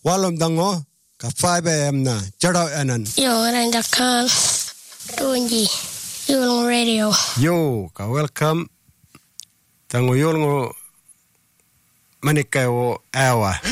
walom dango ka 5am na charo anan yo ran dakkan tunji yulong radio yo ka welcome tango yulong manikaw awa